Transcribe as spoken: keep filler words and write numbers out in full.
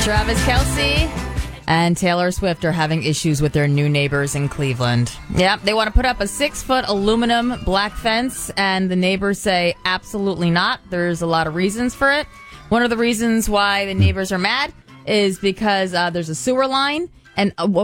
Travis Kelce and Taylor Swift are having issues with their new neighbors in Cleveland. Yep, they want to put up a six-foot aluminum black fence, and the neighbors say absolutely not. There's a lot of reasons for it. One of the reasons why the neighbors are mad is because uh, there's a sewer line, and uh,